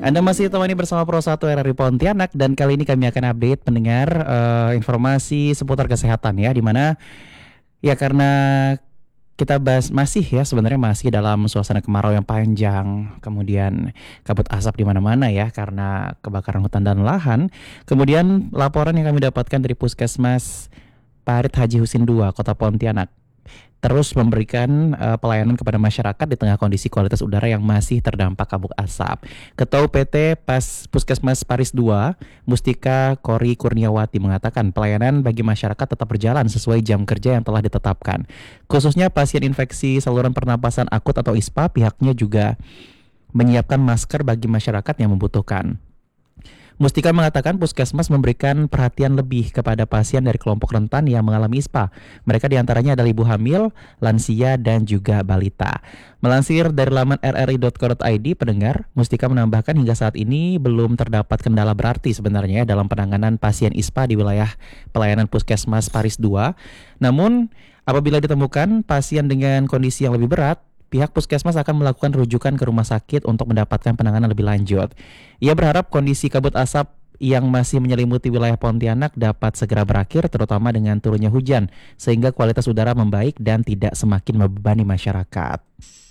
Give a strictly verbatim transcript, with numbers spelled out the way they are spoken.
Anda masih temani bersama Pro satu R R I Pontianak dan kali ini kami akan update pendengar eh, informasi seputar kesehatan ya, di mana ya karena kita bahas masih ya sebenarnya masih dalam suasana kemarau yang panjang, kemudian kabut asap di mana-mana ya karena kebakaran hutan dan lahan. Kemudian laporan yang kami dapatkan dari Puskesmas Parit Haji Husin dua Kota Pontianak terus memberikan uh, pelayanan kepada masyarakat di tengah kondisi kualitas udara yang masih terdampak kabut asap. Ketua U P T Pas Puskesmas Paris dua, Mustika Kori Kurniawati mengatakan pelayanan bagi masyarakat tetap berjalan sesuai jam kerja yang telah ditetapkan. Khususnya pasien infeksi saluran pernapasan akut atau I S P A, pihaknya juga menyiapkan masker bagi masyarakat yang membutuhkan. Mustika mengatakan Puskesmas memberikan perhatian lebih kepada pasien dari kelompok rentan yang mengalami I S P A. Mereka diantaranya adalah ibu hamil, lansia, dan juga balita. Melansir dari laman r r i dot co dot i d, pendengar, Mustika menambahkan hingga saat ini belum terdapat kendala berarti sebenarnya dalam penanganan pasien I S P A di wilayah pelayanan Puskesmas Paris dua. Namun, apabila ditemukan pasien dengan kondisi yang lebih berat, pihak puskesmas akan melakukan rujukan ke rumah sakit untuk mendapatkan penanganan lebih lanjut. Ia berharap kondisi kabut asap yang masih menyelimuti wilayah Pontianak dapat segera berakhir, terutama dengan turunnya hujan, sehingga kualitas udara membaik dan tidak semakin membebani masyarakat.